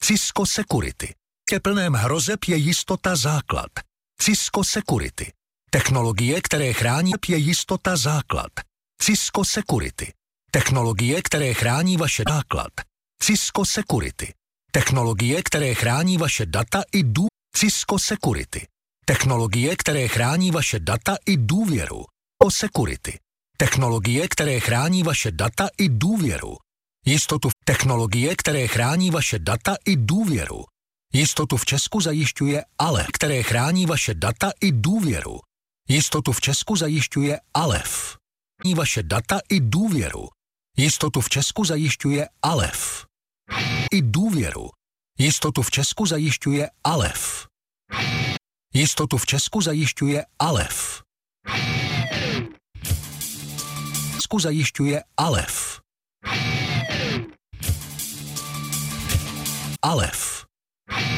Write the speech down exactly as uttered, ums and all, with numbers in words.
Cisco Security. V plném hrozeb je jistota základ. Cisco Security. Technologie, které chrání, je jistota základ. Cisco Security. Technologie, které chrání vaše základ. Cisco Security. Technologie, které chrání vaše data i dů. Cisco Security. Technologie, které chrání vaše data i důvěru. O Security. Technologie, které chrání vaše data i důvěru. Jistotu. Technologie, které chrání vaše data i důvěru. Jistotu v Česku zajišťuje Ale, které chrání vaše data i důvěru. Jistotu v Česku zajišťuje Alef. Vaše data i důvěru. Jistotu v Česku zajišťuje Alef. I důvěru. Jistotu v Česku zajišťuje Alef. Jistotu v Česku zajišťuje Alef. V Česku zajišťuje Alef. Alef.